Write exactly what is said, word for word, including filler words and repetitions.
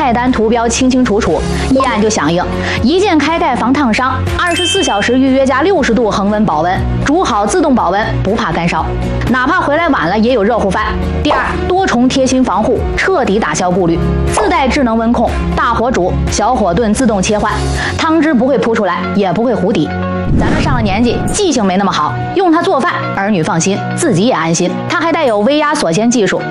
菜单图标清清楚楚，一按就响应。一键开盖防烫伤，二十四小时预约加六十度恒温保温，煮好自动保温，不怕干烧。哪怕回来晚了，也有热乎饭。第二，多重贴心防护，彻底打消顾虑。自带智能温控，大火煮，小火炖自动切换，汤汁不会扑出来，也不会糊底。咱们上了年纪，记性没那么好，用它做饭，儿女放心，自己也安心。它还带有微压锁鲜技术，